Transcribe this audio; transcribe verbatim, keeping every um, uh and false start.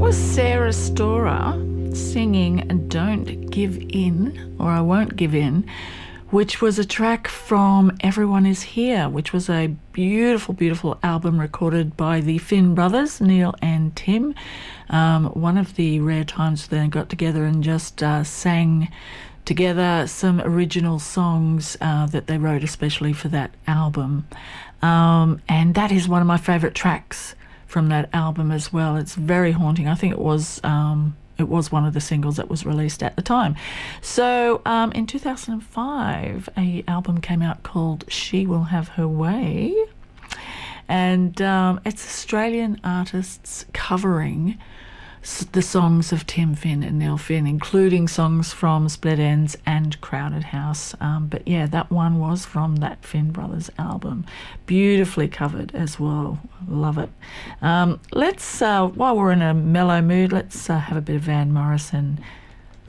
was Sarah Storer singing Don't Give In, or I Won't Give In, which was a track from Everyone Is Here, which was a beautiful, beautiful album recorded by the Finn brothers, Neil and Tim. Um, one of the rare times they got together and just uh, sang together some original songs uh, that they wrote especially for that album. Um, and that is one of my favourite tracks from that album as well. It's very haunting. I think it was um, it was one of the singles that was released at the time. So um, in two thousand five, a album came out called She Will Have Her Way, and um, it's Australian artists covering the songs of Tim Finn and Neil Finn, including songs from Split Enz and Crowded House. Um, but yeah, that one was from that Finn Brothers album. Beautifully covered as well. Love it. Um, let's, uh, while we're in a mellow mood, let's uh, have a bit of Van Morrison